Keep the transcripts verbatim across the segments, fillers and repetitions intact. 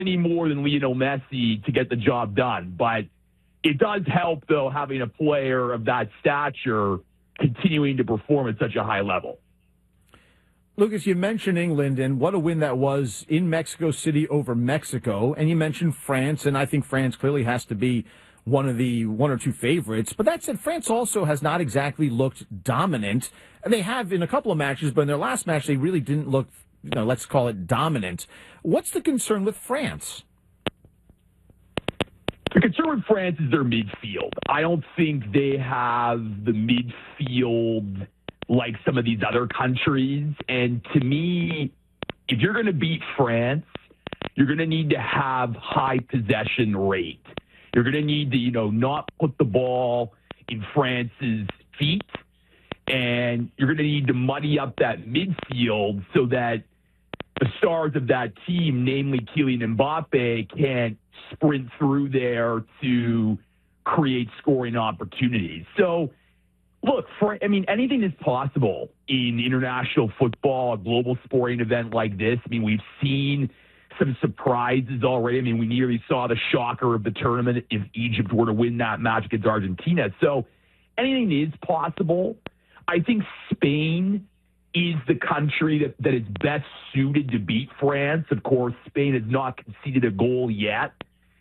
any more than Lionel Messi to get the job done. But it does help, though, having a player of that stature continuing to perform at such a high level. Lucas, you mentioned England and what a win that was in Mexico City over Mexico. And you mentioned France, and I think France clearly has to be one of the one or two favorites. But that said, France also has not exactly looked dominant. And they have in a couple of matches, but in their last match, they really didn't look, you know, let's call it dominant. What's the concern with France? The concern with France is their midfield. I don't think they have the midfield like some of these other countries. And to me, if you're going to beat France, you're going to need to have high possession rate. You're going to need to, you know, not put the ball in France's feet. And you're going to need to muddy up that midfield so that the stars of that team, namely Kylian Mbappe, can't sprint through there to create scoring opportunities. So, look, for, I mean, anything is possible in international football, a global sporting event like this. I mean, we've seen some surprises already. I mean, we nearly saw the shocker of the tournament if Egypt were to win that match against Argentina. So anything is possible. I think Spain is the country that, that is best suited to beat France. Of course, Spain has not conceded a goal yet.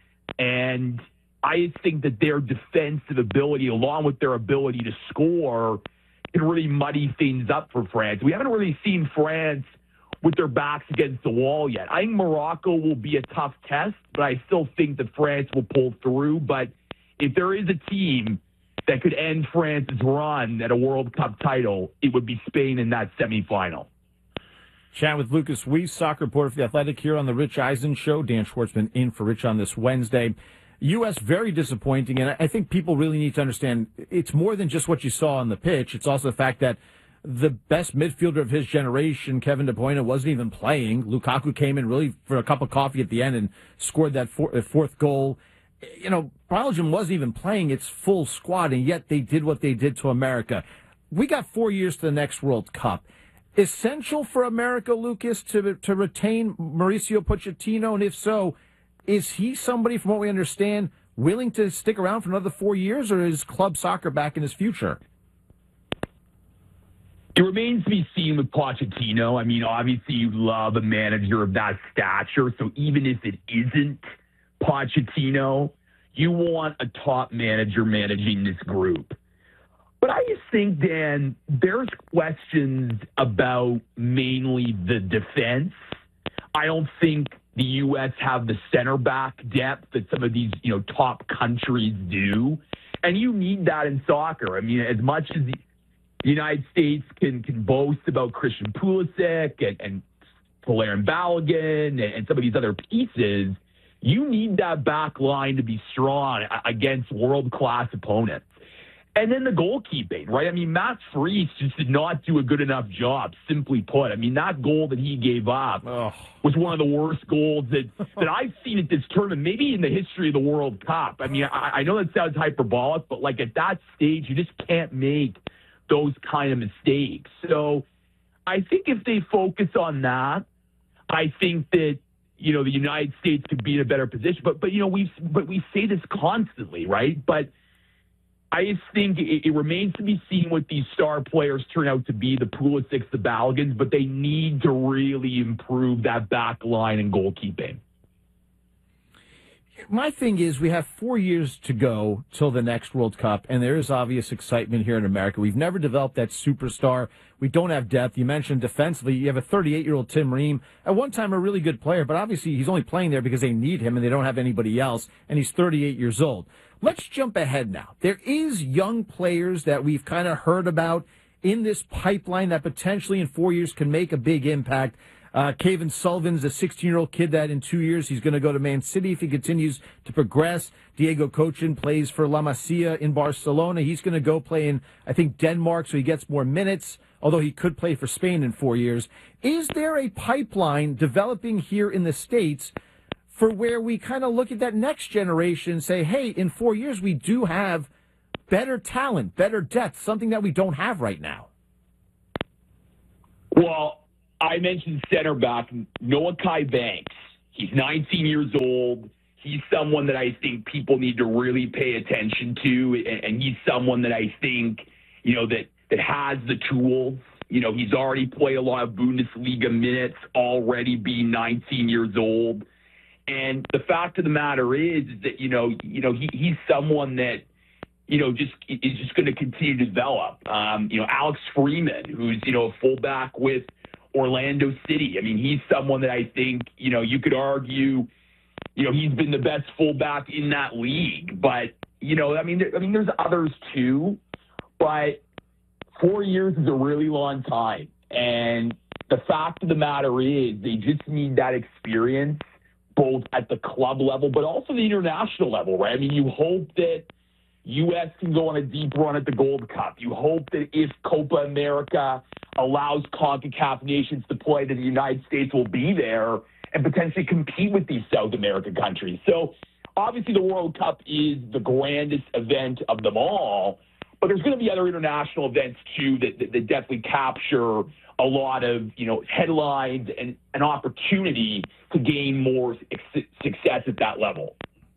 And I think that their defensive ability, along with their ability to score, can really muddy things up for France. We haven't really seen France with their backs against the wall yet. I think Morocco will be a tough test, but I still think that France will pull through. But if there is a team that could end France's run at a World Cup title, it would be Spain in that semifinal. Chat with Lucas Weiss, soccer reporter for The Athletic, here on the Rich Eisen Show. Dan Schwartzman in for Rich on this Wednesday. U S very disappointing, and I think people really need to understand it's more than just what you saw on the pitch. It's also the fact that the best midfielder of his generation, Kevin De Bruyne, wasn't even playing. Lukaku came in really for a cup of coffee at the end and scored that four, uh, fourth goal. You know, Belgium wasn't even playing its full squad, and yet they did what they did to America. We got four years to the next World Cup. Essential for America, Lucas, to to retain Mauricio Pochettino, and if so, is he somebody, from what we understand, willing to stick around for another four years, or is club soccer back in his future? It remains to be seen with Pochettino. I mean, obviously you love a manager of that stature, so even if it isn't Pochettino, you want a top manager managing this group. But I just think, Dan, there's questions about mainly the defense. I don't think the U S have the center back depth that some of these, you know, top countries do. And you need that in soccer. I mean, as much as the United States can, can boast about Christian Pulisic and, and Polarin Balogun and, and some of these other pieces, you need that back line to be strong against world-class opponents. And then the goalkeeping, right? I mean, Matt Freese just did not do a good enough job, simply put. I mean, that goal that he gave up oh. was one of the worst goals that, that I've seen at this tournament, maybe in the history of the World Cup. I mean, I, I know that sounds hyperbolic, but, like, at that stage, you just can't make those kind of mistakes. So I think if they focus on that, I think that, you know, the United States could be in a better position. But, but you know, we but we say this constantly, right? But I just think it, it remains to be seen what these star players turn out to be, the Pulisics, the Balagans, but they need to really improve that back line and goalkeeping. My thing is, we have four years to go till the next World Cup, and there is obvious excitement here in America. We've never developed that superstar. We don't have depth. You mentioned defensively, you have a thirty-eight-year-old Tim Ream, at one time a really good player, but obviously he's only playing there because they need him and they don't have anybody else, and he's thirty-eight years old. Let's jump ahead now. There is young players that we've kind of heard about in this pipeline that potentially in four years can make a big impact. Uh, Kevin Sullivan's a sixteen-year-old kid that in two years he's going to go to Man City if he continues to progress. Diego Cochin plays for La Masia in Barcelona. He's going to go play in, I think, Denmark, so he gets more minutes, although he could play for Spain in four years. Is there a pipeline developing here in the States for where we kind of look at that next generation and say, hey, in four years we do have better talent, better depth, something that we don't have right now? Well, I mentioned center back Noah Kai Banks He's nineteen years old. He's someone that I think people need to really pay attention to, and, and he's someone that I think, you know, that, that has the tools. You know, he's already played a lot of Bundesliga minutes, already being nineteen years old. And the fact of the matter is, is that, you know, you know, he, he's someone that, you know, just is just going to continue to develop. Um, you know, Alex Freeman, who's, you know, a fullback with Orlando City. I mean, he's someone that I think, you know, you could argue, you know, he's been the best fullback in that league. But, you know, I mean, there, I mean, there's others too. But four years is a really long time. And the fact of the matter is they just need that experience, both at the club level, but also the international level, right? I mean, you hope that U S can go on a deep run at the Gold Cup. You hope that if Copa America allows CONCACAF nations to play, that the United States will be there and potentially compete with these South American countries. So obviously the World Cup is the grandest event of them all, but there's going to be other international events too that, that, that definitely capture a lot of, you know, headlines and an opportunity to gain more success at that level.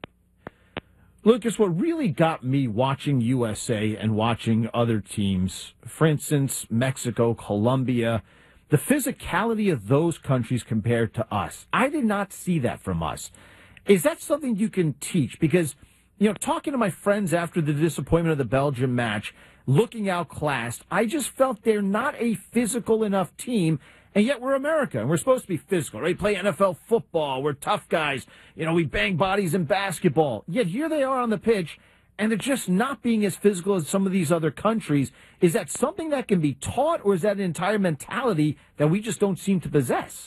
Lucas, what really got me watching U S A and watching other teams, for instance, Mexico, Colombia, the physicality of those countries compared to us. I did not see that from us. Is that something you can teach? Because, you know, talking to my friends after the disappointment of the Belgium match, looking outclassed, I just felt they're not a physical enough team. And yet we're America, and we're supposed to be physical, right? Play N F L football. We're tough guys. You know, we bang bodies in basketball. Yet here they are on the pitch, and they're just not being as physical as some of these other countries. Is that something that can be taught, or is that an entire mentality that we just don't seem to possess?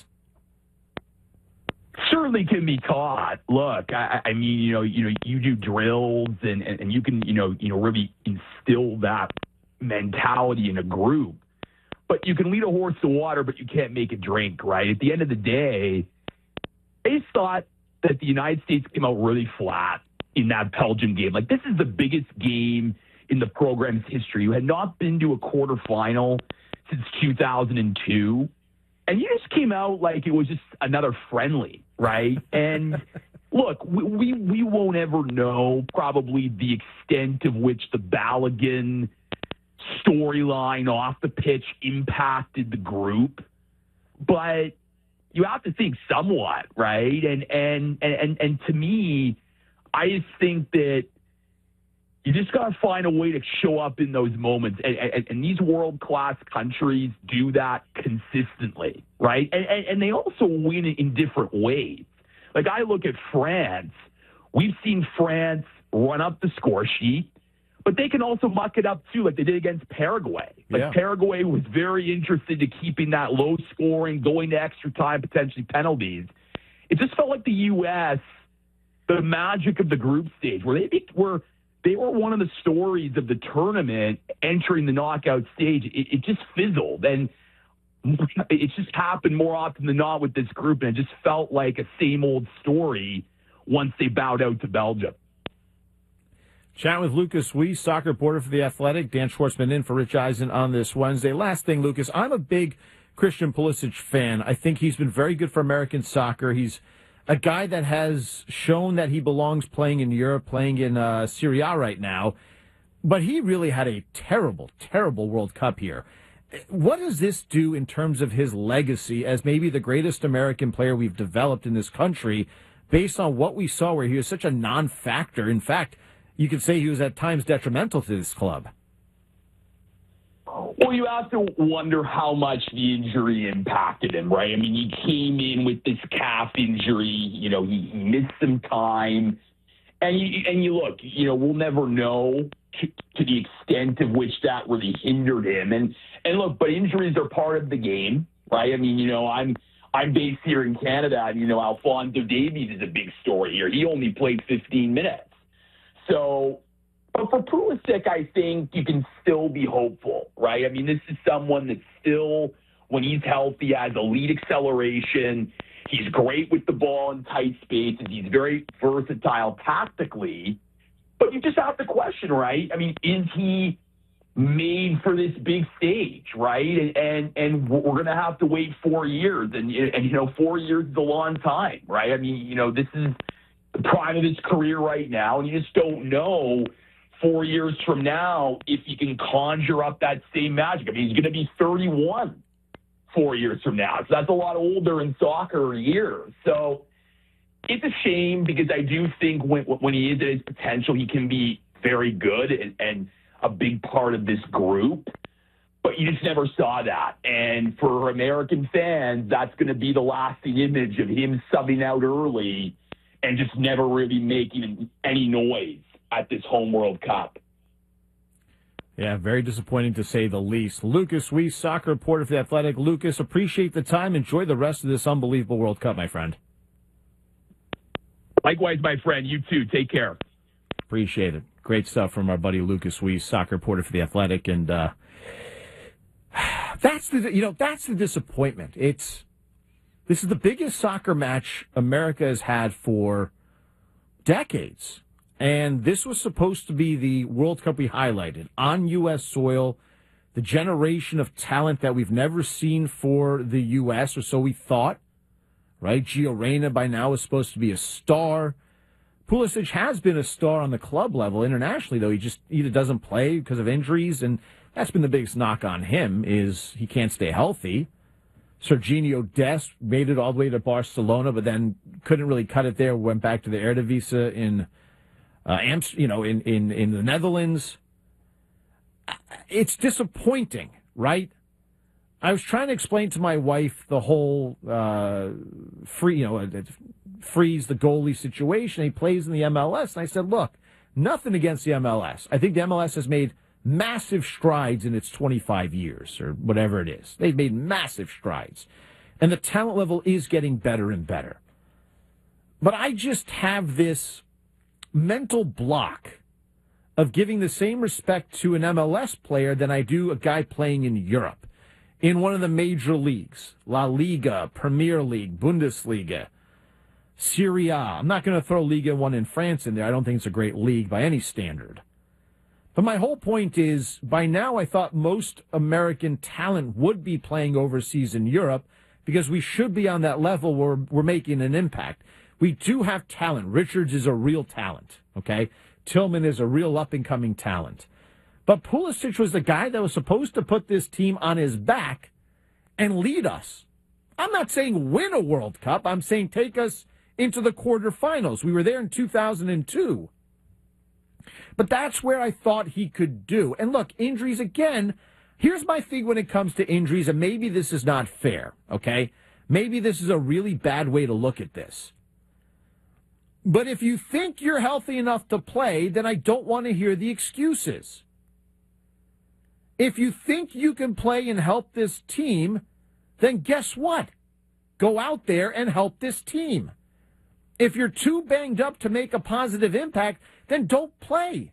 Certainly can be taught. Look, I, I mean, you know, you know, you do drills, and, and, and you can, you know, you know, really instill that mentality in a group. But you can lead a horse to water, but you can't make it drink, right? At the end of the day, I just thought that the United States came out really flat in that Belgium game. Like, this is the biggest game in the program's history. You had not been to a quarterfinal since two thousand two. And you just came out like it was just another friendly, right? And look, we, we, we won't ever know probably the extent of which the Balogun storyline off the pitch impacted the group, but you have to think somewhat, right? And and and and to me, I just think that you just got to find a way to show up in those moments, and, and, and these world-class countries do that consistently, right? And, and, and they also win it in different ways. Like, I look at France. We've seen France run up the score sheet, but they can also muck it up, too, like they did against Paraguay. Like, yeah. Paraguay was very interested in keeping that low scoring, going to extra time, potentially penalties. It just felt like the U S, the magic of the group stage, where they were they were one of the stories of the tournament entering the knockout stage. It, it just fizzled, and it just happened more often than not with this group, and it just felt like a same old story once they bowed out to Belgium. Chat with Lucas Weiss, soccer reporter for The Athletic. Dan Schwartzman in for Rich Eisen on this Wednesday. Last thing, Lucas, I'm a big Christian Pulisic fan. I think he's been very good for American soccer. He's a guy that has shown that he belongs playing in Europe, playing in uh, Serie A right now. But he really had a terrible, terrible World Cup here. What does this do in terms of his legacy as maybe the greatest American player we've developed in this country, based on what we saw where he was such a non-factor? In fact, you could say he was at times detrimental to this club. Well, you have to wonder how much the injury impacted him, right? I mean, he came in with this calf injury. You know, he, he missed some time. And you, and you look, you know, we'll never know to, to the extent of which that really hindered him. And, and look, but injuries are part of the game, right? I mean, you know, I'm I'm based here in Canada, and, you know, Alphonso Davies is a big story here. He only played fifteen minutes. So, but for Pulisic, I think you can still be hopeful, right? I mean, this is someone that still, when he's healthy, has elite acceleration. He's great with the ball in tight spaces. He's very versatile tactically. But you just have to question, right? I mean, is he made for this big stage, right? And and, and we're going to have to wait four years. And, and, you know, four years is a long time, right? I mean, you know, this is the prime of his career right now, and you just don't know four years from now if you can conjure up that same magic. I mean, he's going to be thirty-one four years from now. So that's a lot older in soccer years. So it's a shame because I do think when, when he is at his potential, he can be very good and, and a big part of this group. But you just never saw that. And for American fans, that's going to be the lasting image of him subbing out early and just never really making any noise at this home World Cup. Yeah, very disappointing to say the least. Lucas Weiss, soccer reporter for The Athletic. Lucas, appreciate the time. Enjoy the rest of this unbelievable World Cup, my friend. Likewise, my friend. You too. Take care. Appreciate it. Great stuff from our buddy Lucas Weiss, soccer reporter for The Athletic. And uh, that's the you know that's the disappointment. It's this is the biggest soccer match America has had for decades. And this was supposed to be the World Cup we highlighted on U S soil, the generation of talent that we've never seen for the U S, or so we thought, right? Gio Reyna by now is supposed to be a star. Pulisic has been a star on the club level. Internationally, though, he just either doesn't play because of injuries, and that's been the biggest knock on him is he can't stay healthy. Serginho Dest made it all the way to Barcelona, but then couldn't really cut it there, went back to the Eredivisie in Uh, Amst- you know, in, in, in the Netherlands. It's disappointing, right? I was trying to explain to my wife the whole uh, free, you know, uh, freeze the goalie situation. He plays in the M L S, and I said, look, nothing against the M L S. I think the M L S has made massive strides in its twenty-five years, or whatever it is. They've made massive strides, and the talent level is getting better and better. But I just have this mental block of giving the same respect to an M L S player than I do a guy playing in Europe, in one of the major leagues, La Liga, Premier League, Bundesliga, Serie A. I'm not going to throw Liga one in France in there. I don't think it's a great league by any standard. But my whole point is, by now I thought most American talent would be playing overseas in Europe because we should be on that level where we're making an impact. We do have talent. Richards is a real talent, okay? Tillman is a real up-and-coming talent. But Pulisic was the guy that was supposed to put this team on his back and lead us. I'm not saying win a World Cup. I'm saying take us into the quarterfinals. We were there in two thousand two. But that's where I thought he could do. And look, injuries again. Here's my thing when it comes to injuries, and maybe this is not fair, okay? Maybe this is a really bad way to look at this. But if you think you're healthy enough to play, then I don't want to hear the excuses. If you think you can play and help this team, then guess what? Go out there and help this team. If you're too banged up to make a positive impact, then don't play.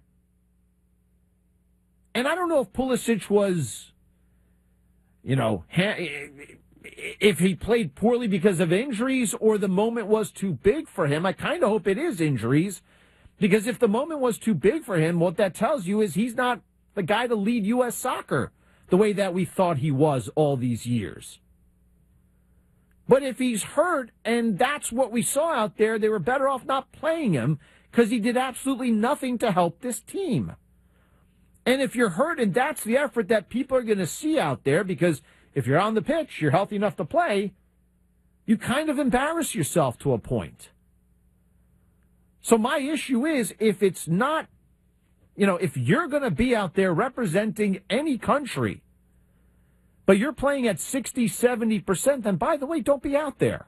And I don't know if Pulisic was, you know, if he played poorly because of injuries or the moment was too big for him. I kind of hope it is injuries, because if the moment was too big for him, what that tells you is he's not the guy to lead U S soccer the way that we thought he was all these years. But if he's hurt and that's what we saw out there, they were better off not playing him because he did absolutely nothing to help this team. And if you're hurt and that's the effort that people are going to see out there, because if you're on the pitch, you're healthy enough to play, you kind of embarrass yourself to a point. So my issue is, if it's not, you know, if you're going to be out there representing any country, but you're playing at sixty, seventy percent, then by the way, don't be out there.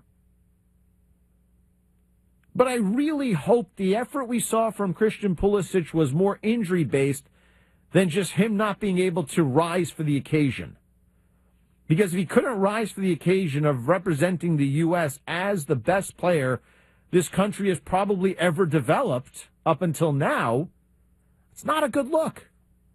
But I really hope the effort we saw from Christian Pulisic was more injury-based than just him not being able to rise for the occasion. Because if he couldn't rise for the occasion of representing the U S as the best player this country has probably ever developed up until now, it's not a good look.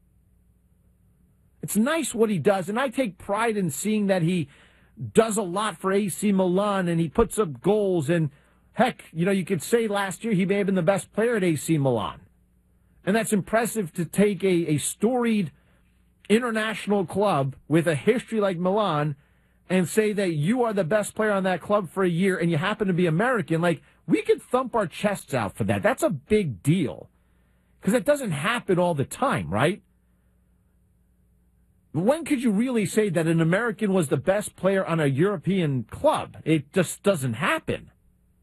It's nice what he does, and I take pride in seeing that he does a lot for A C Milan, and he puts up goals, and heck, you know, you could say last year he may have been the best player at A C Milan. And that's impressive to take a, a storied international club with a history like Milan and say that you are the best player on that club for a year and you happen to be American, like, we could thump our chests out for that. That's a big deal. Because that doesn't happen all the time, right? When could you really say that an American was the best player on a European club? It just doesn't happen.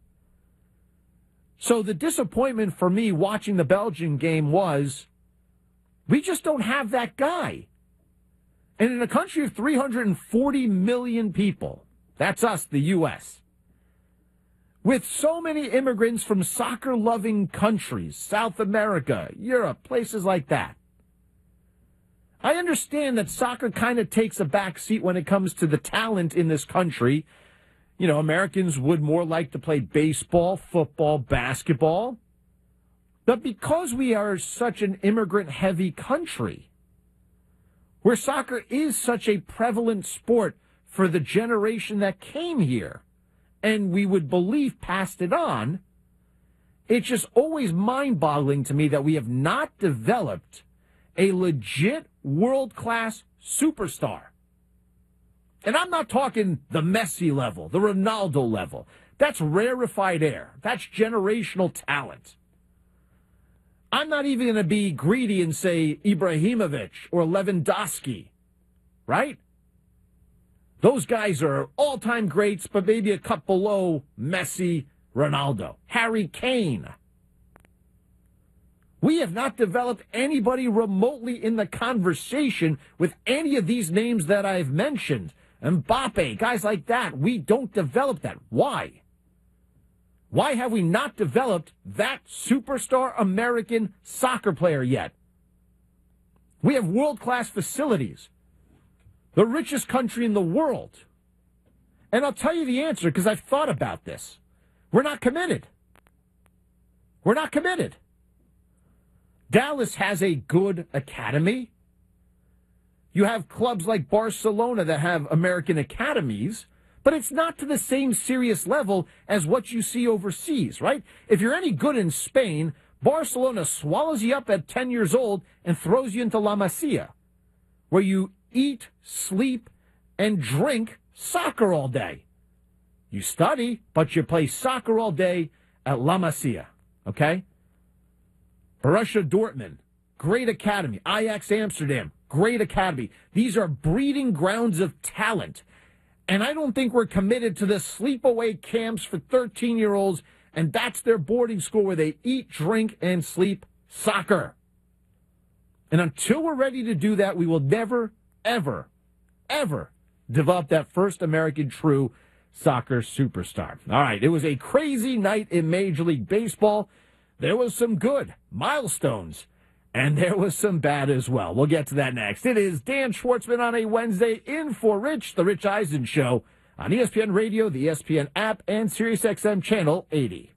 So the disappointment for me watching the Belgian game was we just don't have that guy. And in a country of three hundred forty million people, that's us, the U S, with so many immigrants from soccer-loving countries, South America, Europe, places like that, I understand that soccer kind of takes a back seat when it comes to the talent in this country. You know, Americans would more like to play baseball, football, basketball. But because we are such an immigrant-heavy country, where soccer is such a prevalent sport for the generation that came here, and we would believe passed it on, it's just always mind-boggling to me that we have not developed a legit world-class superstar. And I'm not talking the Messi level, the Ronaldo level. That's rarefied air. That's generational talent. I'm not even going to be greedy and say Ibrahimovic or Lewandowski, right? Those guys are all-time greats, but maybe a cut below Messi, Ronaldo, Harry Kane. We have not developed anybody remotely in the conversation with any of these names that I've mentioned. Mbappe, guys like that. We don't develop that. Why? Why have we not developed that superstar American soccer player yet? We have world-class facilities. The richest country in the world. And I'll tell you the answer because I've thought about this. We're not committed. We're not committed. Dallas has a good academy. You have clubs like Barcelona that have American academies, but it's not to the same serious level as what you see overseas, right? If you're any good in Spain, Barcelona swallows you up at ten years old and throws you into La Masia, where you eat, sleep, and drink soccer all day. You study, but you play soccer all day at La Masia, okay? Borussia Dortmund, great academy. Ajax Amsterdam, great academy. These are breeding grounds of talent. And I don't think we're committed to the sleepaway camps for thirteen-year-olds, and that's their boarding school where they eat, drink, and sleep soccer. And until we're ready to do that, we will never, ever, ever develop that first American true soccer superstar. All right, it was a crazy night in Major League Baseball. There was some good milestones, and there was some bad as well. We'll get to that next. It is Dan Schwartzman on a Wednesday in for Rich, the Rich Eisen Show, on E S P N Radio, the E S P N app, and SiriusXM Channel eighty.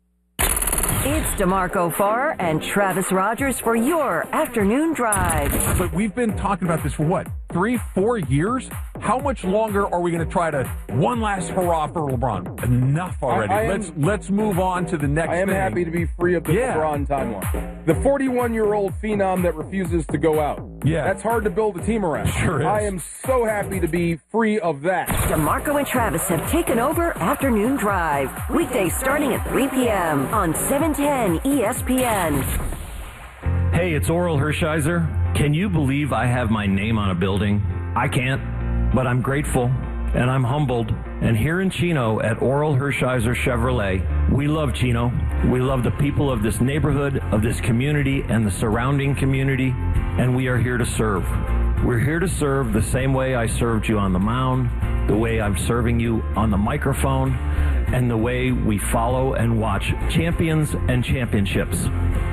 It's DeMarco Farr and Travis Rogers for your afternoon drive. But we've been talking about this for what, three, four years? How much longer are we going to try to one last hurrah for LeBron? Enough already. I, I let's am, let's move on to the next I am thing. happy to be free of the yeah. LeBron timeline. The forty-one-year-old phenom that refuses to go out. Yeah. That's hard to build a team around. Sure is. I am so happy to be free of that. DeMarco and Travis have taken over Afternoon Drive. Weekdays starting at three p.m. on seven ten E S P N. Hey, it's Oral Hershiser. Can you believe I have my name on a building? I can't, but I'm grateful and I'm humbled. And here in Chino at Oral Hershiser Chevrolet, we love Chino. We love the people of this neighborhood, of this community, and the surrounding community, and we are here to serve. We're here to serve the same way I served you on the mound, the way I'm serving you on the microphone, and the way we follow and watch champions and championships.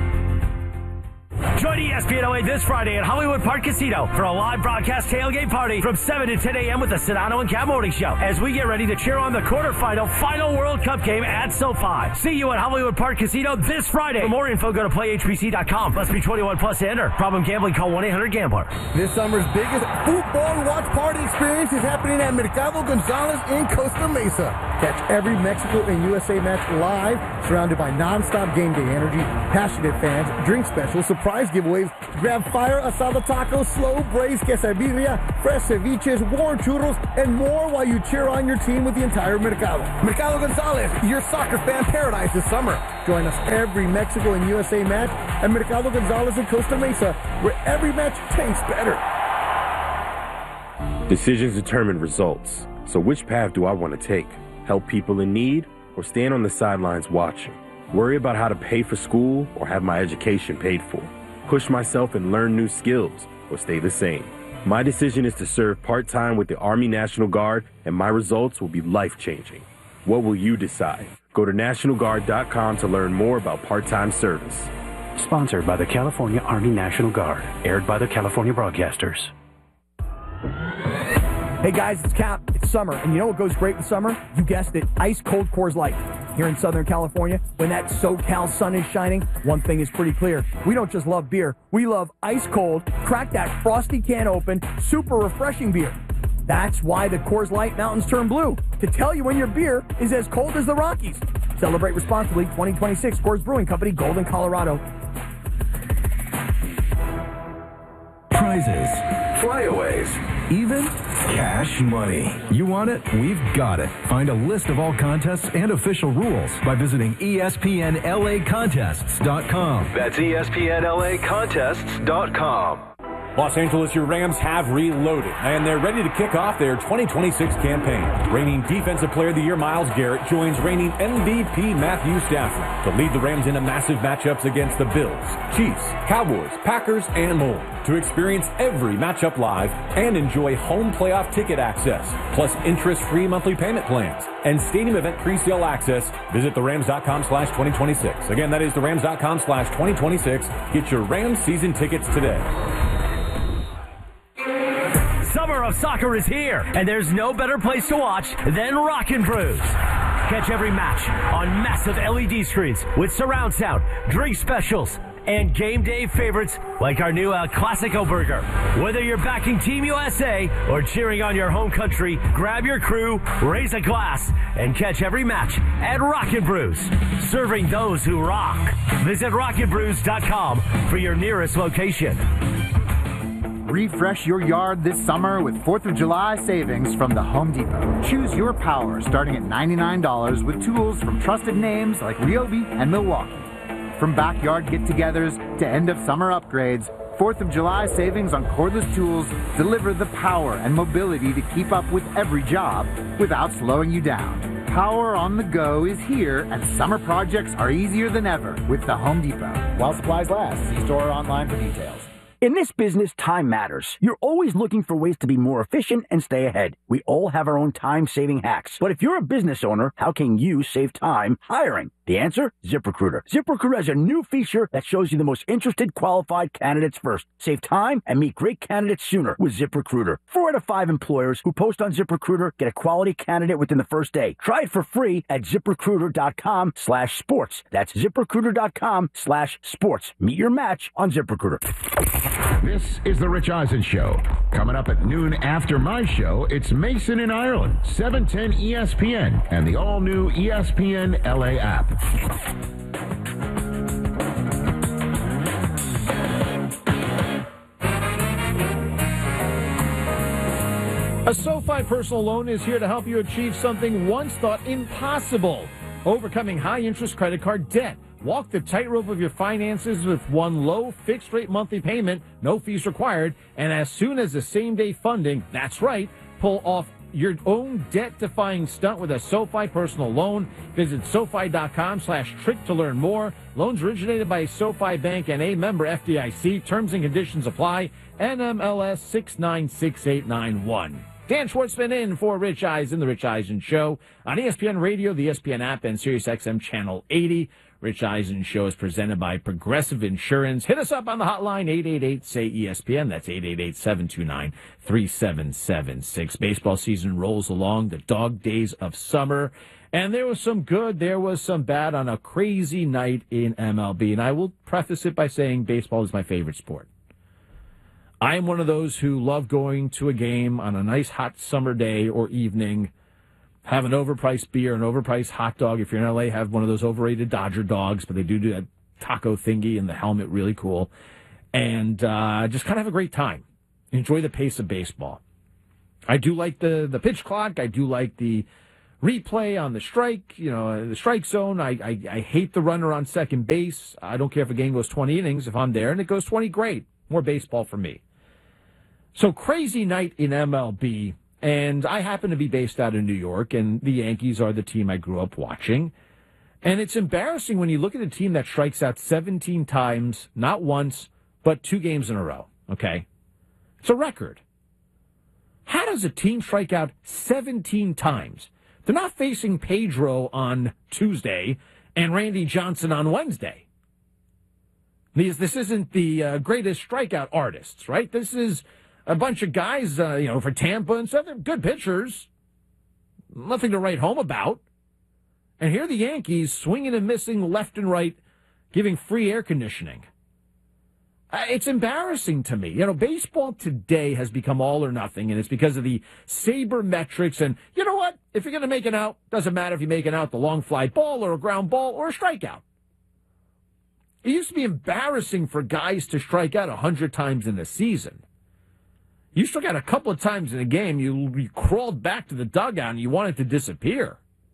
Join E S P N L A this Friday at Hollywood Park Casino for a live broadcast tailgate party from seven to ten a.m. with the Sedano and Cat Morning Show as we get ready to cheer on the quarterfinal final World Cup game at SoFi. See you at Hollywood Park Casino this Friday. For more info, go to play h b c dot com. Must be twenty-one plus to enter. Problem gambling, call one eight hundred gambler. This summer's biggest football watch party experience is happening at Mercado Gonzalez in Costa Mesa. Catch every Mexico and U S A match live, surrounded by non-stop game day energy, passionate fans, drink specials, surprise giveaways, grab fire asada tacos, slow braised quesadilla, fresh ceviches, warm churros, and more while you cheer on your team with the entire Mercado. Mercado Gonzalez, your soccer fan paradise this summer. Join us every Mexico and U S A match at Mercado Gonzalez in Costa Mesa, where every match tastes better. Decisions determine results. So which path do I want to take? Help people in need or stand on the sidelines watching? Worry about how to pay for school or have my education paid for? Push myself and learn new skills or stay the same? My decision is to serve part-time with the Army National Guard, and my results will be life-changing. What will you decide? Go to National Guard dot com to learn more about part-time service. Sponsored by the California Army National Guard. Aired by the California Broadcasters. Hey guys, it's Cap. It's summer, and you know what goes great with summer? You guessed it, ice cold Coors Light. Here in Southern California, when that SoCal sun is shining, one thing is pretty clear. We don't just love beer. We love ice cold, crack that frosty can open, super refreshing beer. That's why the Coors Light mountains turn blue, to tell you when your beer is as cold as the Rockies. Celebrate responsibly. twenty twenty-six Coors Brewing Company, Golden, Colorado. Prizes, flyaways, even cash money. You want it? We've got it. Find a list of all contests and official rules by visiting E S P N L A contests dot com. That's E S P N L A contests dot com. Los Angeles, your Rams have reloaded, and they're ready to kick off their twenty twenty-six campaign. Reigning Defensive Player of the Year Myles Garrett joins reigning M V P Matthew Stafford to lead the Rams into massive matchups against the Bills, Chiefs, Cowboys, Packers, and more. To experience every matchup live and enjoy home playoff ticket access, plus interest-free monthly payment plans and stadium event pre-sale access, visit the rams dot com slash twenty twenty-six. Again, that is the rams dot com slash twenty twenty-six. Get your Rams season tickets today. Summer of soccer is here, and there's no better place to watch than Rockin' Brews. Catch every match on massive L E D screens with surround sound, drink specials, and game day favorites like our new El Clasico burger. Whether you're backing Team U S A or cheering on your home country, grab your crew, raise a glass, and catch every match at Rockin' Brews, serving those who rock. Visit rockin brews dot com for your nearest location. Refresh your yard this summer with fourth of July savings from the Home Depot. Choose your power starting at ninety-nine dollars with tools from trusted names like Ryobi and Milwaukee. From backyard get-togethers to end-of-summer upgrades, fourth of July savings on cordless tools deliver the power and mobility to keep up with every job without slowing you down. Power on the go is here, and summer projects are easier than ever with the Home Depot. While supplies last, see store or online for details. In this business, time matters. You're always looking for ways to be more efficient and stay ahead. We all have our own time-saving hacks. But if you're a business owner, how can you save time hiring? The answer? ZipRecruiter. ZipRecruiter has a new feature that shows you the most interested qualified candidates first. Save time and meet great candidates sooner with ZipRecruiter. Four out of five employers who post on ZipRecruiter get a quality candidate within the first day. Try it for free at ZipRecruiter.com slash sports. That's ZipRecruiter.com slash sports. Meet your match on ZipRecruiter. This is The Rich Eisen Show. Coming up at noon after my show, it's Mason in Ireland, seven ten E S P N, and the all-new E S P N L A app. A SoFi personal loan is here to help you achieve something once thought impossible: overcoming high-interest credit card debt. Walk the tightrope of your finances with one low fixed-rate monthly payment, no fees required, and as soon as the same-day funding, that's right, pull off your own debt-defying stunt with a SoFi personal loan. Visit SoFi.com slash trick to learn more. Loans originated by SoFi Bank and a member F D I C. Terms and conditions apply. N M L S six nine six eight nine one. Dan Schwartzman in for Rich Eisen, The Rich Eisen Show on E S P N Radio, the E S P N app, and SiriusXM Channel eighty. Rich Eisen Show is presented by Progressive Insurance. Hit us up on the hotline, eight eight eight, S A Y, E S P N. That's eight eight eight, seven two nine, three seven seven six. Baseball season rolls along, the dog days of summer. And there was some good, there was some bad on a crazy night in M L B. And I will preface it by saying baseball is my favorite sport. I am one of those who love going to a game on a nice hot summer day or evening have an overpriced beer, an overpriced hot dog. If you're in L A, have one of those overrated Dodger dogs, but they do do that taco thingy and the helmet, really cool. And uh, just kind of have a great time. Enjoy the pace of baseball. I do like the, the pitch clock. I do like the replay on the strike, you know, the strike zone. I, I, I hate the runner on second base. I don't care if a game goes twenty innings. If I'm there and it goes twenty, great. More baseball for me. So crazy night in M L B. And I happen to be based out of New York, and the Yankees are the team I grew up watching. And it's embarrassing when you look at a team that strikes out seventeen times, not once, but two games in a row, okay? It's a record. How does a team strike out seventeen times? They're not facing Pedro on Tuesday and Randy Johnson on Wednesday. These, this isn't the uh, greatest strikeout artists, right? This is a bunch of guys, uh, you know, for Tampa and stuff. They're good pitchers. Nothing to write home about. And here are the Yankees swinging and missing left and right, giving free air conditioning. Uh, it's embarrassing to me. You know, baseball today has become all or nothing, and it's because of the sabermetrics. And you know what? If you're going to make an out, doesn't matter if you make an out the long fly ball or a ground ball or a strikeout. It used to be embarrassing for guys to strike out one hundred times in a season. You struck out a couple of times in a game, you, you crawled back to the dugout and you wanted to disappear.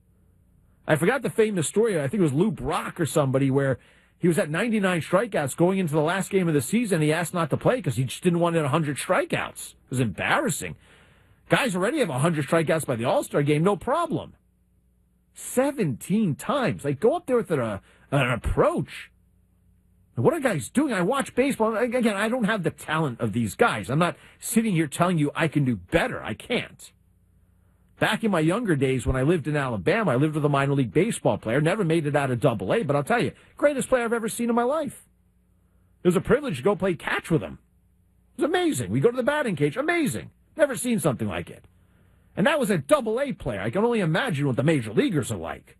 I forgot the famous story, I think it was Lou Brock or somebody, where he was at ninety-nine strikeouts going into the last game of the season. He asked not to play because he just didn't want one hundred strikeouts. It was embarrassing. Guys already have one hundred strikeouts by the All-Star game, no problem. seventeen times. Like, go up there with an, an approach. What are guys doing? I watch baseball. Again, I don't have the talent of these guys. I'm not sitting here telling you I can do better. I can't. Back in my younger days when I lived in Alabama, I lived with a minor league baseball player. Never made it out of double A, but I'll tell you, greatest player I've ever seen in my life. It was a privilege to go play catch with him. It was amazing. We go to the batting cage. Amazing. Never seen something like it. And that was a double A player. I can only imagine what the major leaguers are like.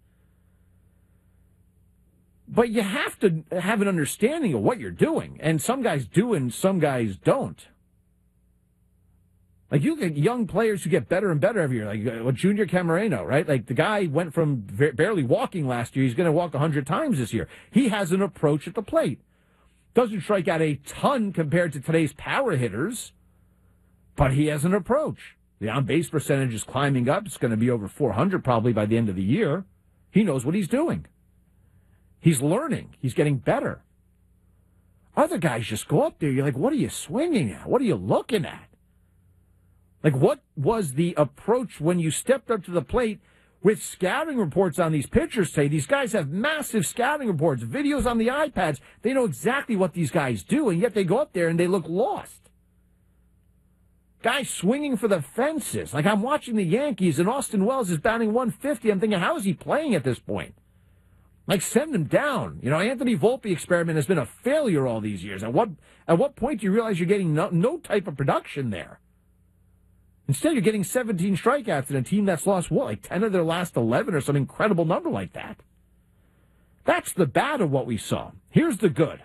But you have to have an understanding of what you're doing. And some guys do and some guys don't. Like, you get young players who get better and better every year. Like uh, Junior Camareno, right? Like, the guy went from v- barely walking last year. He's going to walk one hundred times this year. He has an approach at the plate. Doesn't strike out a ton compared to today's power hitters, but he has an approach. The on-base percentage is climbing up. It's going to be over four hundred probably by the end of the year. He knows what he's doing. He's learning. He's getting better. Other guys just go up there. You're like, what are you swinging at? What are you looking at? Like, what was the approach when you stepped up to the plate with scouting reports on these pitchers? Say these guys have massive scouting reports, videos on the iPads. They know exactly what these guys do, and yet they go up there and they look lost. Guys swinging for the fences. Like, I'm watching the Yankees, and Austin Wells is batting one fifty. I'm thinking, how is he playing at this point? Like, send him down. You know, Anthony Volpe experiment has been a failure all these years. At what at what point do you realize you're getting no, no type of production there? Instead, you're getting seventeen strikeouts in a team that's lost, what, like ten of their last eleven or some incredible number like that. That's the bad of what we saw. Here's the good.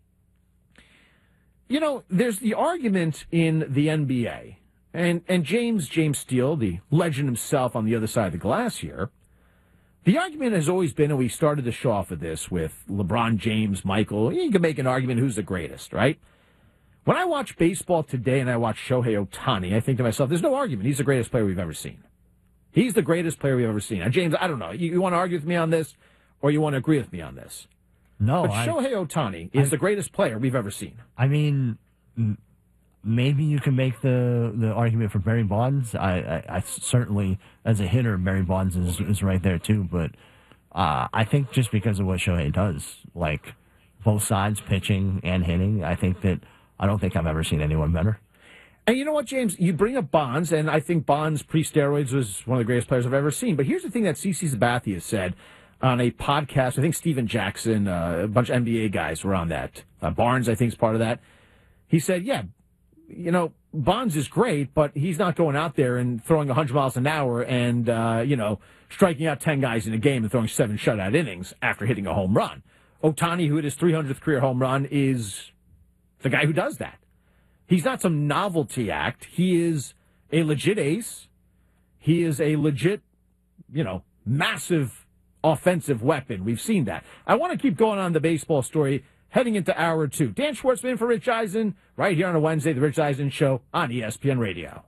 You know, there's the argument in the N B A, and, and James, James Steele, the legend himself on the other side of the glass here, the argument has always been, and we started the show off with this with LeBron James, Michael, you can make an argument who's the greatest, right? When I watch baseball today and I watch Shohei Ohtani, I think to myself, there's no argument. He's the greatest player we've ever seen. He's the greatest player we've ever seen. Now, James, I don't know. You, you want to argue with me on this, or you want to agree with me on this? No. Oh, But I, Shohei Ohtani is I, the greatest player we've ever seen. I mean, m- maybe you can make the, the argument for Barry Bonds. I, I, I certainly, as a hitter, Barry Bonds is, is right there too. But uh, I think just because of what Shohei does, like both sides, pitching and hitting, I think that I don't think I've ever seen anyone better. And you know what, James? You bring up Bonds, and I think Bonds pre-steroids was one of the greatest players I've ever seen. But here's the thing that CeCe Sabathia said on a podcast. I think Steven Jackson, uh, a bunch of N B A guys were on that. Uh, Barnes, I think, is part of that. He said, yeah, you know, Bonds is great, but he's not going out there and throwing one hundred miles an hour and, uh, you know, striking out ten guys in a game and throwing seven shutout innings after hitting a home run. Ohtani, who hit his three hundredth career home run, is the guy who does that. He's not some novelty act. He is a legit ace. He is a legit you know, massive offensive weapon. We've seen that. I want to keep going on the baseball story heading into hour two. Dan Schwartzman for Rich Eisen, right here on a Wednesday, The Rich Eisen Show on E S P N Radio.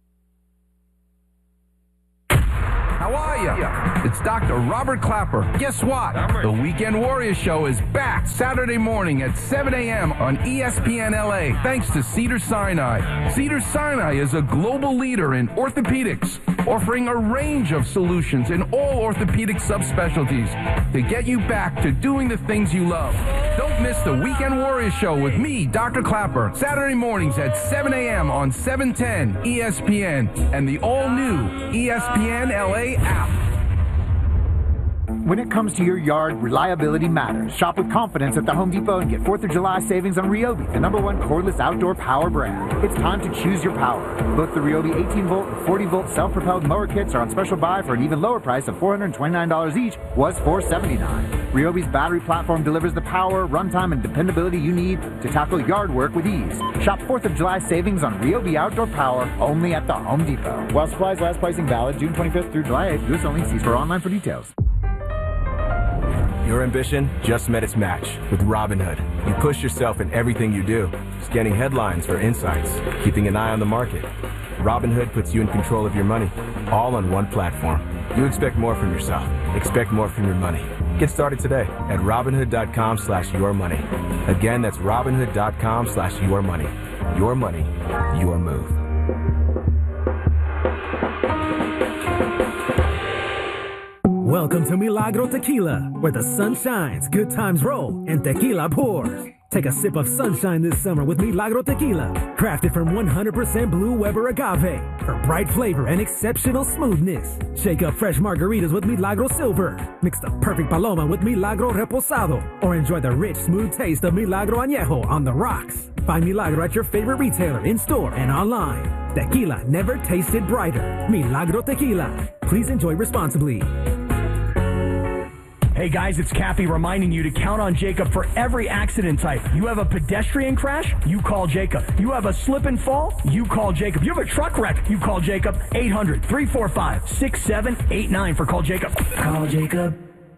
How are you? It's Doctor Robert Clapper. Guess what? The Weekend Warriors Show is back Saturday morning at seven a.m. on E S P N L A, thanks to Cedars-Sinai. Cedars-Sinai is a global leader in orthopedics, offering a range of solutions in all orthopedic subspecialties to get you back to doing the things you love. Don't miss the Weekend Warriors Show with me, Doctor Clapper, Saturday mornings at seven a.m. on seven ten E S P N and the all-new E S P N L A app. When it comes to your yard, reliability matters. Shop with confidence at the Home Depot and get fourth of July savings on Ryobi, the number one cordless outdoor power brand. It's time to choose your power. Both the Ryobi eighteen volt and forty volt self-propelled mower kits are on special buy for an even lower price of four hundred twenty-nine dollars each, was four hundred seventy-nine dollars. Ryobi's battery platform delivers the power, runtime, and dependability you need to tackle yard work with ease. Shop fourth of July savings on Ryobi outdoor power only at the Home Depot. While supplies last, pricing valid June twenty-fifth through July eighth. U S only. See store online for details. Your ambition just met its match with Robinhood. You push yourself in everything you do, scanning headlines for insights, keeping an eye on the market. Robinhood puts you in control of your money, all on one platform. You expect more from yourself. Expect more from your money. Get started today at Robinhood.com slash your money. Again, that's Robinhood.com slash your money. Your money, your move. Welcome to Milagro Tequila, where the sun shines, good times roll, and tequila pours. Take a sip of sunshine this summer with Milagro Tequila, crafted from one hundred percent Blue Weber agave for bright flavor and exceptional smoothness. Shake up fresh margaritas with Milagro Silver. Mix the perfect Paloma with Milagro Reposado, or enjoy the rich, smooth taste of Milagro Añejo on the rocks. Find Milagro at your favorite retailer, in-store and online. Tequila never tasted brighter. Milagro Tequila. Please enjoy responsibly. Hey guys, it's Kathy reminding you to count on Jacob for every accident type. You have a pedestrian crash? You call Jacob. You have a slip and fall? You call Jacob. You have a truck wreck? You call Jacob. eight hundred, three four five, six seven eight nine for Call Jacob. Call Jacob.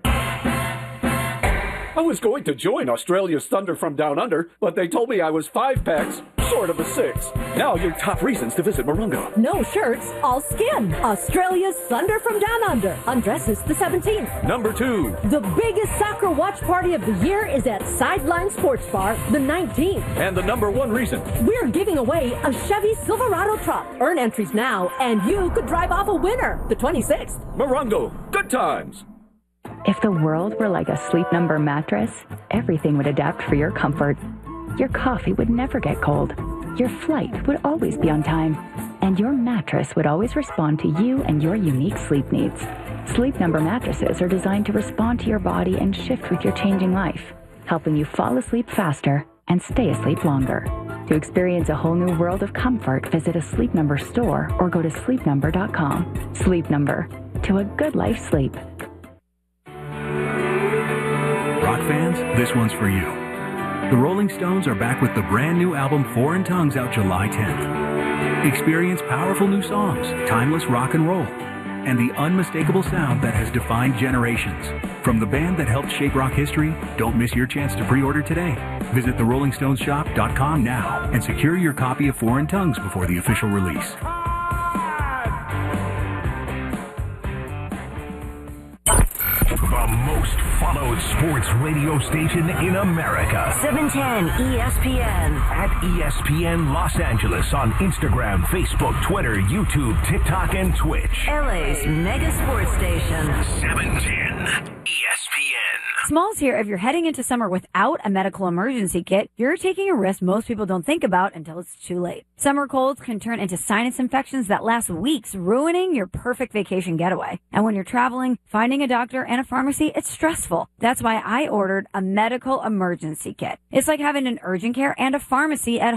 I was going to join Australia's Thunder from Down Under, but they told me I was five packs, sort of a six. Now your top reasons to visit Morongo. No shirts, all skin. Australia's Thunder from Down Under. Undresses the seventeenth. Number two. The biggest soccer watch party of the year is at Sideline Sports Bar, the nineteenth. And the number one reason. We're giving away a Chevy Silverado truck. Earn entries now, and you could drive off a winner, the twenty-sixth. Morongo, good times. If the world were like a Sleep Number mattress, everything would adapt for your comfort. Your coffee would never get cold. Your flight would always be on time. And your mattress would always respond to you and your unique sleep needs. Sleep Number mattresses are designed to respond to your body and shift with your changing life, helping you fall asleep faster and stay asleep longer. To experience a whole new world of comfort, visit a Sleep Number store or go to sleep number dot com. Sleep Number. To a good life sleep. Rock fans, this one's for you. The Rolling Stones are back with the brand new album Foreign Tongues out July tenth. Experience powerful new songs, timeless rock and roll, and the unmistakable sound that has defined generations. From the band that helped shape rock history, don't miss your chance to pre-order today. Visit the rolling stones shop dot com now and secure your copy of Foreign Tongues before the official release. The most followed sports radio station in America. seven ten E S P N. At E S P N Los Angeles on Instagram, Facebook, Twitter, YouTube, TikTok, and Twitch. L A's mega sports station. seven ten E S P N. Smalls here. If you're heading into summer without a medical emergency kit, you're taking a risk most people don't think about until it's too late. Summer colds can turn into sinus infections that last weeks, ruining your perfect vacation getaway. And when you're traveling, finding a doctor and a pharmacy, it's stressful. That's why I ordered a medical emergency kit. It's like having an urgent care and a pharmacy at home.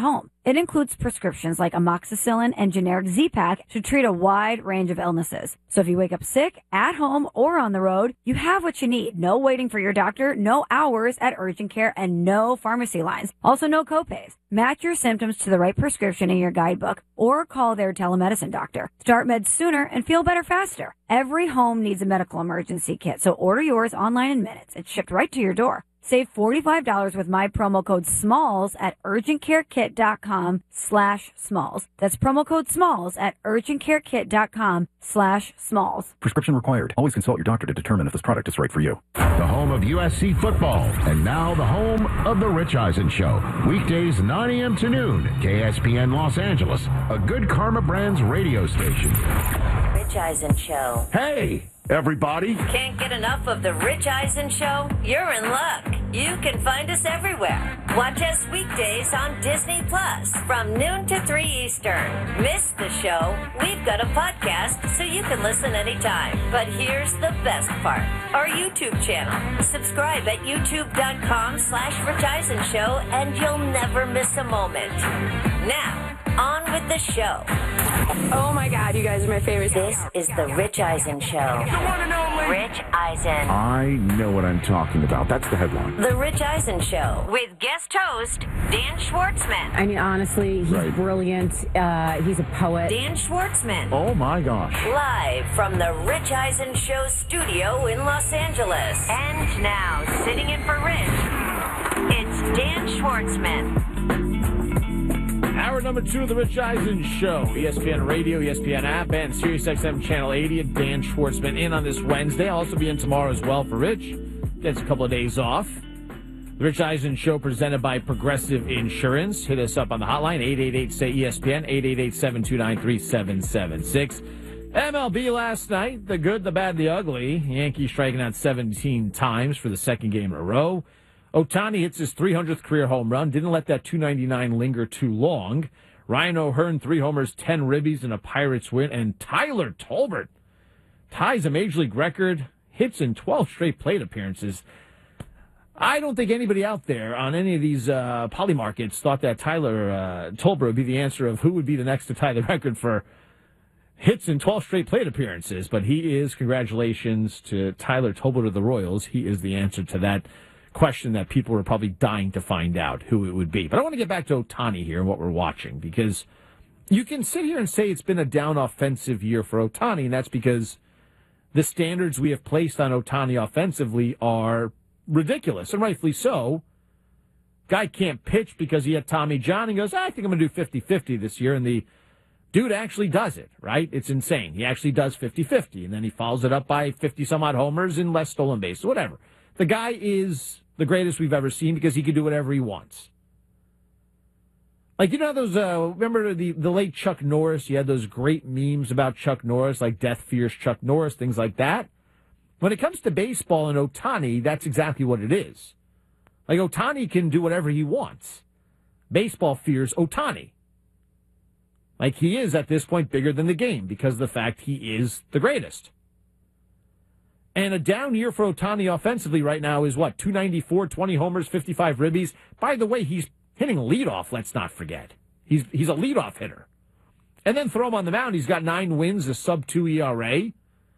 It includes prescriptions like amoxicillin and generic Z-Pak to treat a wide range of illnesses. So if you wake up sick, at home, or on the road, you have what you need. No waiting for your doctor, no hours at urgent care, and no pharmacy lines. Also, no copays. Match your symptoms to the right prescription in your guidebook or call their telemedicine doctor. Start meds sooner and feel better faster. Every home needs a medical emergency kit, so order yours online in minutes. It's shipped right to your door. Save forty-five dollars with my promo code SMALLS at urgentcarekit.com slash smalls. That's promo code SMALLS at urgentcarekit.com slash smalls. Prescription required. Always consult your doctor to determine if this product is right for you. The home of U S C football, and now the home of The Rich Eisen Show. Weekdays nine a.m. to noon, K S P N Los Angeles, a Good Karma Brands radio station. Rich Eisen Show. Hey, everybody. Can't get enough of the Rich Eisen Show? You're in luck. You can find us everywhere. Watch us weekdays on Disney Plus from noon to three Eastern. Miss the show? We've got a podcast so you can listen anytime. But here's the best part. Our YouTube channel. Subscribe at youtube.com slash Rich Eisen Show and you'll never miss a moment. Now, on with the show. Oh my God, you guys are my favorite. This is the Rich Eisen Show. The one and only Rich Eisen. I know what I'm talking about. That's the headline. The Rich Eisen Show with guest host Dan Schwartzman. I mean, honestly, he's Right. brilliant. Uh, he's a poet. Dan Schwartzman. Oh my gosh. Live from the Rich Eisen Show studio in Los Angeles. And now, sitting in for Rich, it's Dan Schwartzman. Hour number two of the Rich Eisen Show. E S P N Radio, E S P N app, and SiriusXM Channel eighty. And Dan Schwartzman in on this Wednesday. I'll also be in tomorrow as well for Rich. Gets a couple of days off. The Rich Eisen Show presented by Progressive Insurance. Hit us up on the hotline, eight eight eight, S A Y, E S P N, eight eight eight, seven two nine, three seven seven six. M L B last night, the good, the bad, the ugly. Yankees striking out seventeen times for the second game in a row. Ohtani hits his three hundredth career home run. Didn't let that two ninety-nine linger too long. Ryan O'Hearn, three homers, ten ribbies, and a Pirates win. And Tyler Tolbert ties a Major League record, hits in twelve straight plate appearances. I don't think anybody out there on any of these uh, poly markets thought that Tyler uh, Tolbert would be the answer of who would be the next to tie the record for hits in twelve straight plate appearances. But he is, congratulations to Tyler Tolbert of the Royals. He is the answer to that question that people were probably dying to find out who it would be. But I want to get back to Ohtani here and what we're watching, because you can sit here and say it's been a down offensive year for Ohtani, and that's because the standards we have placed on Ohtani offensively are ridiculous, and rightfully so. Guy can't pitch because he had Tommy John and goes, I think I'm going to do fifty-fifty this year, and the dude actually does it, right? It's insane. He actually does fifty-fifty, and then he follows it up by fifty-some-odd homers and less stolen bases, whatever. The guy is the greatest we've ever seen because he can do whatever he wants. Like, you know those, uh, remember the, the late Chuck Norris? You had those great memes about Chuck Norris, like Death Fears Chuck Norris, things like that. When it comes to baseball and Ohtani, that's exactly what it is. Like, Ohtani can do whatever he wants. Baseball fears Ohtani. Like, he is, at this point, bigger than the game because of the fact he is the greatest. And a down year for Ohtani offensively right now is what? two ninety-four, twenty homers, fifty-five ribbies. By the way, he's hitting leadoff, let's not forget. He's he's a leadoff hitter. And then throw him on the mound. He's got nine wins, a sub two E R A,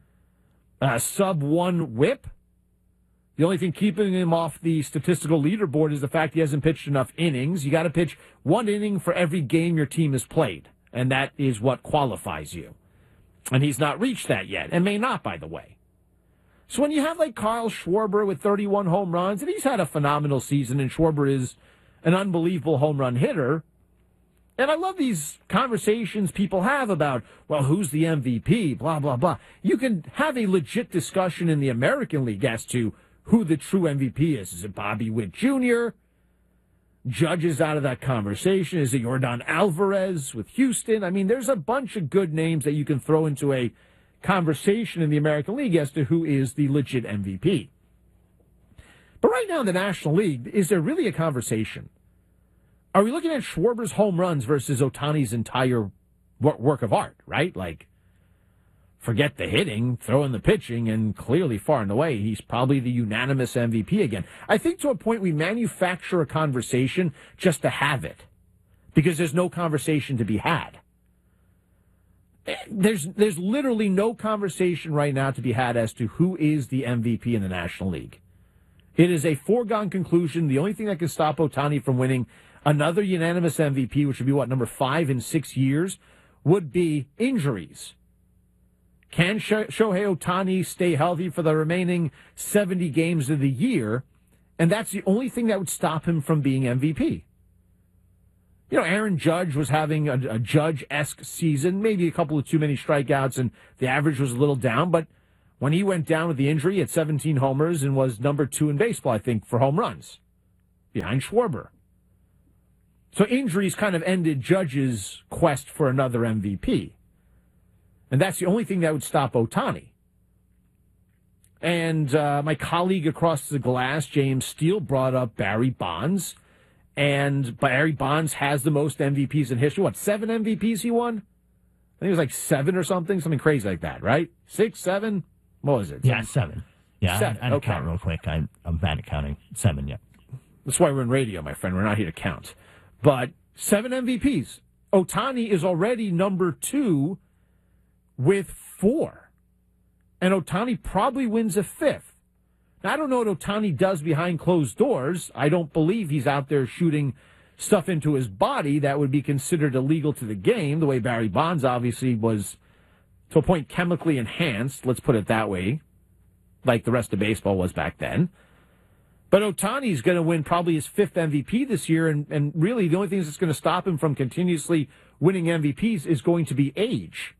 a sub one whip. The only thing keeping him off the statistical leaderboard is the fact he hasn't pitched enough innings. You got to pitch one inning for every game your team has played. And that is what qualifies you. And he's not reached that yet, and may not, by the way. So when you have like Carl Schwarber with thirty-one home runs, and he's had a phenomenal season, and Schwarber is an unbelievable home run hitter, and I love these conversations people have about, well, who's the M V P, blah, blah, blah. You can have a legit discussion in the American League as to who the true M V P is. Is it Bobby Witt Junior? Judge is out of that conversation. Is it Yordan Alvarez with Houston? I mean, there's a bunch of good names that you can throw into a conversation in the American League as to who is the legit M V P. But right now in the National League, is there really a conversation? Are we looking at Schwarber's home runs versus Ohtani's entire work of art, right? Like, forget the hitting, throw in the pitching, and clearly far and away, he's probably the unanimous M V P again. I think to a point we manufacture a conversation just to have it. because there's no conversation to be had. There's there's literally no conversation right now to be had as to who is the M V P in the National League. It is a foregone conclusion. The only thing that can stop Ohtani from winning another unanimous M V P, which would be, what, number five in six years, would be injuries. Can Shohei Ohtani stay healthy for the remaining seventy games of the year? And that's the only thing that would stop him from being M V P. You know, Aaron Judge was having a, a Judge-esque season, maybe a couple of too many strikeouts, and the average was a little down. But when he went down with the injury, he had seventeen homers and was number two in baseball, I think, for home runs, behind Schwarber. So injuries kind of ended Judge's quest for another M V P. And that's the only thing that would stop Ohtani. And uh, my colleague across the glass, James Steele, brought up Barry Bonds. And Barry Bonds has the most M V Ps in history. What, seven M V Ps he won? I think it was like seven or something, something crazy like that, right? Six, seven? What was it? Yeah, seven. Yeah, seven. I, I Okay. count real quick. I, I'm bad at counting. Seven, yeah. That's why we're in radio, my friend. We're not here to count. But seven M V Ps. Ohtani is already number two with four. And Ohtani probably wins a fifth. Now, I don't know what Ohtani does behind closed doors. I don't believe he's out there shooting stuff into his body that would be considered illegal to the game, the way Barry Bonds obviously was, to a point, chemically enhanced, let's put it that way, like the rest of baseball was back then. But Ohtani's going to win probably his fifth M V P this year, and, and really the only thing that's going to stop him from continuously winning M V Ps is going to be age.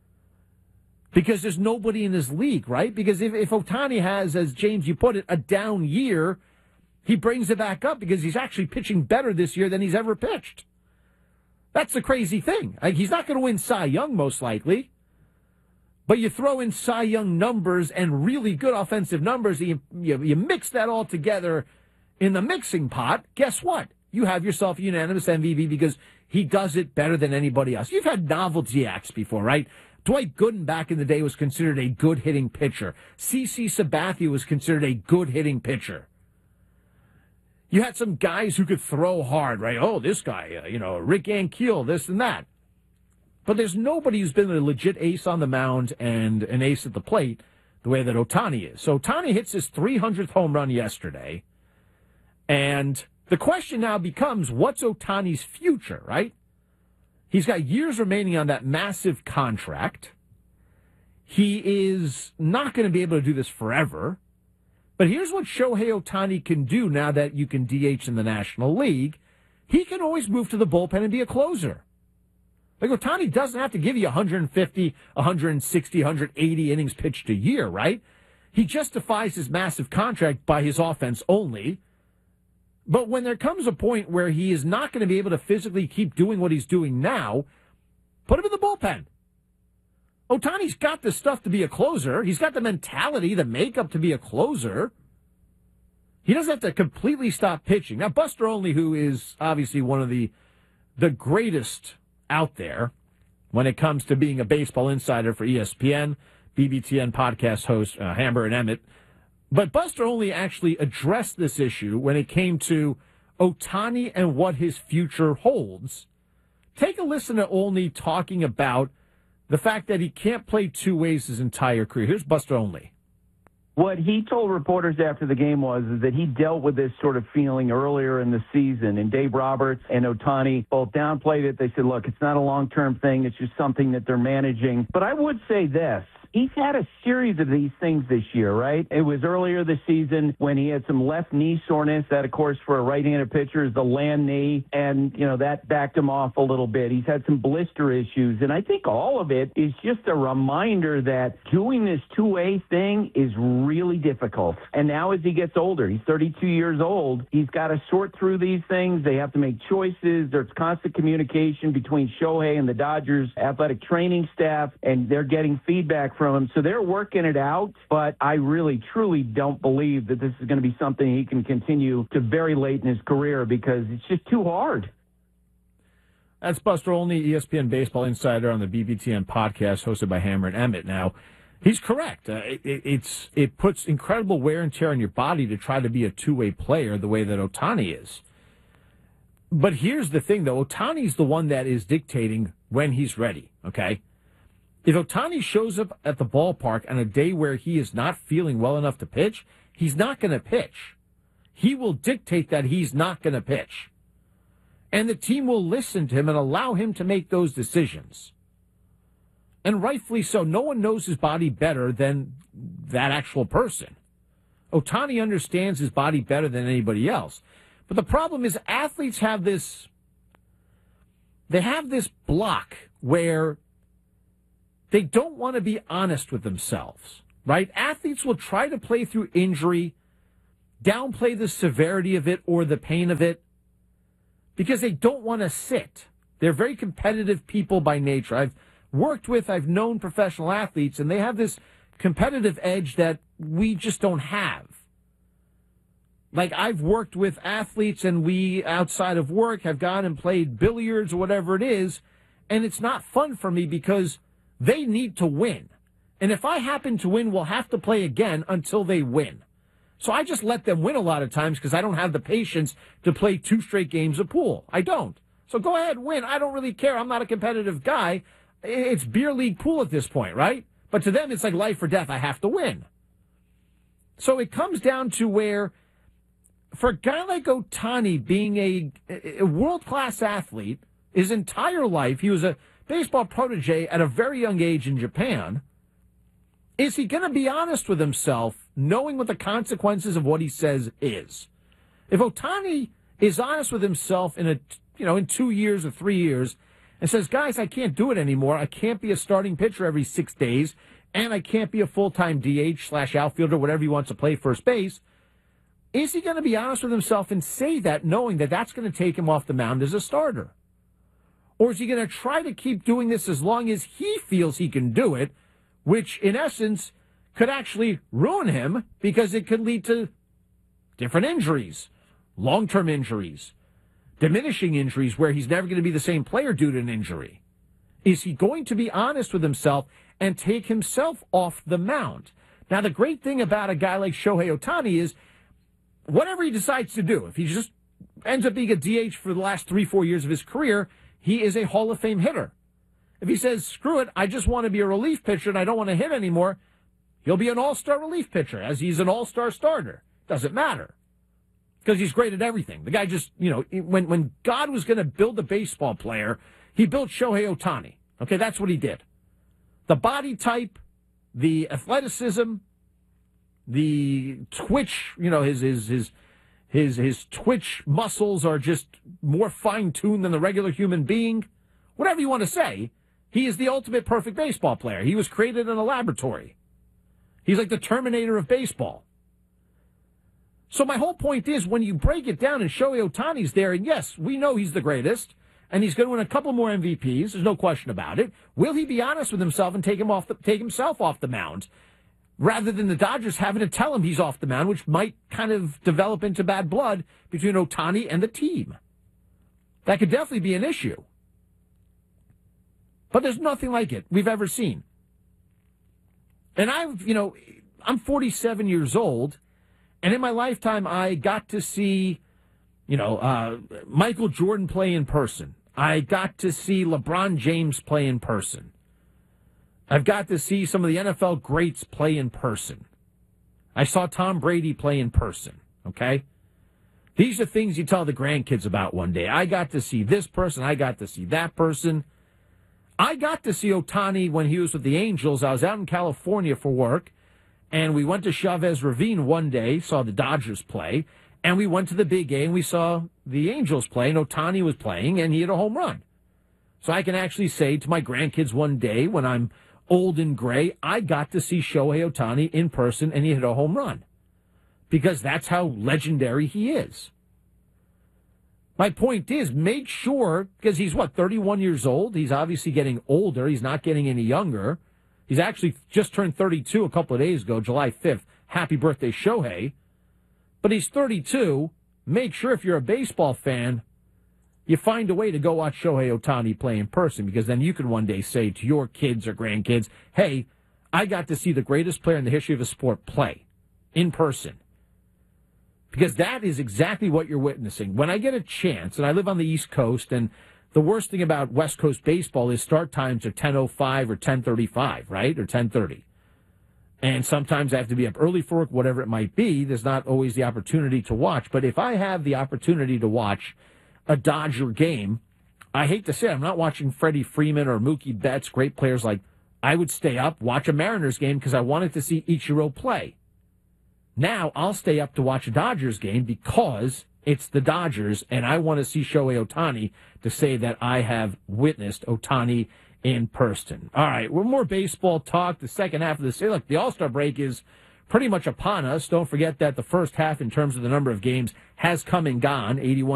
Because there's nobody in this league, right? Because if, if Ohtani has, as James, you put it, a down year, he brings it back up because he's actually pitching better this year than he's ever pitched. That's the crazy thing. Like, he's not going to win Cy Young, most likely. But you throw in Cy Young numbers and really good offensive numbers, you, you, you mix that all together in the mixing pot, guess what? You have yourself a unanimous M V P because he does it better than anybody else. You've had novelty acts before, right? Dwight Gooden back in the day was considered a good hitting pitcher. C C Sabathia was considered a good hitting pitcher. You had some guys who could throw hard, right? Oh, this guy, uh, you know, Rick Ankiel, this and that. But there's nobody who's been a legit ace on the mound and an ace at the plate the way that Ohtani is. So Ohtani hits his three hundredth home run yesterday. And the question now becomes, what's Ohtani's future, right? He's got years remaining on that massive contract. He is not going to be able to do this forever. But here's what Shohei Ohtani can do now that you can D H in the National League. He can always move to the bullpen and be a closer. Like, Ohtani doesn't have to give you one fifty, one sixty, one eighty innings pitched a year, right? He justifies his massive contract by his offense only. But when there comes a point where he is not going to be able to physically keep doing what he's doing now, put him in the bullpen. Ohtani's got the stuff to be a closer. He's got the mentality, the makeup to be a closer. He doesn't have to completely stop pitching. Now, Buster Olney, who is obviously one of the the greatest out there when it comes to being a baseball insider for E S P N, B B T N podcast host uh, Hammer and Emmett. But Buster Olney actually addressed this issue when it came to Ohtani and what his future holds. Take a listen to Olney talking about the fact that he can't play two ways his entire career. Here's Buster Olney. What he told reporters after the game was is that he dealt with this sort of feeling earlier in the season, and Dave Roberts and Ohtani both downplayed it. They said, look, it's not a long-term thing. It's just something that they're managing. But I would say this. He's had a series of these things this year, right? It was earlier this season when he had some left knee soreness. That, of course, for a right-handed pitcher is the land knee, and, you know, that backed him off a little bit. He's had some blister issues, and I think all of it is just a reminder that doing this two-way thing is really difficult. And now as he gets older, he's thirty-two years old, he's got to sort through these things. They have to make choices. There's constant communication between Shohei and the Dodgers athletic training staff, and they're getting feedback from him. So they're working it out, but I really, truly don't believe that this is going to be something he can continue to very late in his career because it's just too hard. That's Buster Olney, E S P N baseball insider on the B B T N podcast hosted by Hammer and Emmett. Now, he's correct. Uh, it, it's It puts incredible wear and tear on your body to try to be a two-way player the way that Ohtani is. But here's the thing, though. Ohtani's the one that is dictating when he's ready, okay? If Ohtani shows up at the ballpark on a day where he is not feeling well enough to pitch, he's not going to pitch. He will dictate that he's not going to pitch. And the team will listen to him and allow him to make those decisions. And rightfully so. No one knows his body better than that actual person. Ohtani understands his body better than anybody else. But the problem is athletes have this, they have this block where they don't want to be honest with themselves, right? Athletes will try to play through injury, downplay the severity of it or the pain of it because they don't want to sit. They're very competitive people by nature. I've worked with, I've known professional athletes, and they have this competitive edge that we just don't have. Like, I've worked with athletes, and we, outside of work, have gone and played billiards or whatever it is, and it's not fun for me because they need to win. And if I happen to win, we'll have to play again until they win. So I just let them win a lot of times because I don't have the patience to play two straight games of pool. I don't. So go ahead, win. I don't really care. I'm not a competitive guy. It's beer league pool at this point, right? But to them, it's like life or death. I have to win. So it comes down to where, for a guy like Ohtani being a, a world-class athlete, his entire life, he was a baseball protege at a very young age in Japan. Is he going to be honest with himself, knowing what the consequences of what he says is? If Ohtani is honest with himself in a, you know, in two years or three years and says, guys, I can't do it anymore. I can't be a starting pitcher every six days, and I can't be a full-time D H slash outfielder, whatever he wants to play first base. Is he going to be honest with himself and say that, knowing that that's going to take him off the mound as a starter? Or is he going to try to keep doing this as long as he feels he can do it, which in essence could actually ruin him because it could lead to different injuries, long-term injuries, diminishing injuries where he's never going to be the same player due to an injury? Is he going to be honest with himself and take himself off the mound? Now, the great thing about a guy like Shohei Ohtani is whatever he decides to do, if he just ends up being a D H for the last three, four years of his career, he is a Hall of Fame hitter. If he says, screw it, I just want to be a relief pitcher and I don't want to hit anymore, he'll be an all-star relief pitcher as he's an all-star starter. Doesn't matter because he's great at everything. The guy just, you know, when, when God was going to build a baseball player, he built Shohei Ohtani. Okay, that's what he did. The body type, the athleticism, the twitch, you know, his his his his his twitch muscles are just more fine-tuned than the regular human being. Whatever you want to say, he is the ultimate perfect baseball player. He was created in a laboratory. He's like the Terminator of baseball. So my whole point is, when you break it down and Shohei Ohtani's there, and yes, we know he's the greatest, and he's going to win a couple more M V Ps, there's no question about it. Will he be honest with himself and take him off the, take himself off the mound, rather than the Dodgers having to tell him he's off the mound, which might kind of develop into bad blood between Ohtani and the team? That could definitely be an issue. But there's nothing like it we've ever seen. And I've, you know, I'm forty-seven years old, and in my lifetime I got to see, you know, uh, Michael Jordan play in person. I got to see LeBron James play in person. I've got to see some of the N F L greats play in person. I saw Tom Brady play in person, okay? These are things you tell the grandkids about one day. I got to see this person. I got to see that person. I got to see Ohtani when he was with the Angels. I was out in California for work, and we went to Chavez Ravine one day, saw the Dodgers play, and we went to the Big A, and we saw the Angels play, and Ohtani was playing, and he hit a home run. So I can actually say to my grandkids one day when I'm old and gray, I got to see Shohei Ohtani in person, and he hit a home run. Because that's how legendary he is. My point is, make sure, because he's, what, thirty-one years old? He's obviously getting older. He's not getting any younger. He's actually just turned thirty-two a couple of days ago, July fifth. Happy birthday, Shohei. But he's thirty-two. Make sure if you're a baseball fan, you find a way to go watch Shohei Ohtani play in person, because then you can one day say to your kids or grandkids, hey, I got to see the greatest player in the history of the sport play in person. Because that is exactly what you're witnessing. When I get a chance, and I live on the East Coast, and the worst thing about West Coast baseball is start times are ten oh five or ten thirty-five, right? Or ten thirty. And sometimes I have to be up early for work, whatever it might be. There's not always the opportunity to watch. But if I have the opportunity to watch a Dodger game, I hate to say it, I'm not watching Freddie Freeman or Mookie Betts, great players like, I would stay up, watch a Mariners game because I wanted to see Ichiro play. Now I'll stay up to watch a Dodgers game because it's the Dodgers, and I want to see Shohei Ohtani to say that I have witnessed Ohtani in person. All right, we're more baseball talk. The second half of the season. Look, the All-Star break is pretty much upon us. Don't forget that the first half, in terms of the number of games, has come and gone. eighty-one